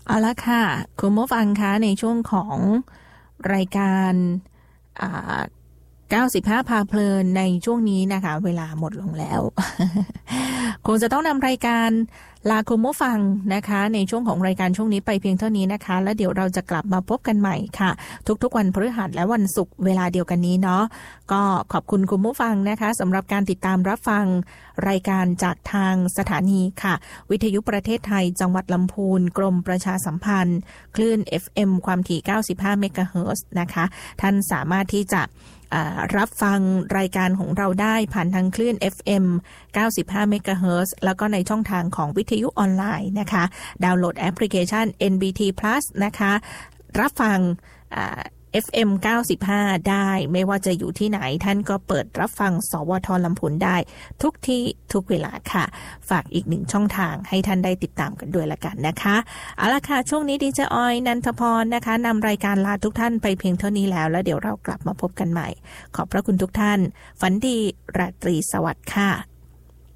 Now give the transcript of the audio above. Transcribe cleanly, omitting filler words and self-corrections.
เอาละค่ะคุณผู้ฟังคะในช่วงของรายการอ่า95พาเพลินในช่วงนี้นะคะเวลาหมดลงแล้ว คงจะต้องนำรายการลาคุณผู้ฟังนะคะในช่วงของรายการช่วงนี้ไปเพียงเท่านี้นะคะแล้วเดี๋ยวเราจะกลับมาพบกันใหม่ค่ะทุกๆวันพฤหัสและวันศุกร์เวลาเดียวกันนี้เนาะก็ขอบคุณคุณผู้ฟังนะคะสำหรับการติดตามรับฟังรายการจากทางสถานีค่ะวิทยุประเทศไทยจังหวัดลำพูนกรมประชาสัมพันธ์คลื่น FM ความถี่95เมกะเฮิรตซ์นะคะท่านสามารถที่จะรับฟังรายการของเราได้ผ่านทางคลื่น FM 95เมกะเฮิรตซ์แล้วก็ในช่องทางของวิทยุออนไลน์นะคะดาวน์โหลดแอปพลิเคชัน NBT Plus นะคะรับฟังFM 95ได้ไม่ว่าจะอยู่ที่ไหนท่านก็เปิดรับฟังสวทลำพูนได้ทุกที่ทุกเวลาค่ะฝากอีกหนึ่งช่องทางให้ท่านได้ติดตามกันด้วยละกันนะคะเอาละค่ะช่วงนี้ดีเจออยนันทพรนะคะนำรายการลาทุกท่านไปเพียงเท่านี้แล้วเดี๋ยวเรากลับมาพบกันใหม่ขอบพระคุณทุกท่านฝันดีราตรีสวัสดิ์ค่ะ